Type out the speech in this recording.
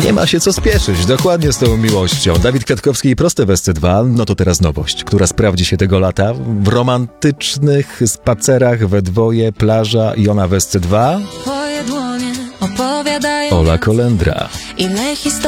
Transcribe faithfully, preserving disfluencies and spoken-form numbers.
Nie ma się co spieszyć, dokładnie z tą miłością. Dawid Kwiatkowski i Proste w S C dwa, no to teraz nowość, która sprawdzi się tego lata w romantycznych spacerach we dwoje, plaża i ona w S C dwa. Twoje dłonie opowiadają Ola Kolendra. ile historii.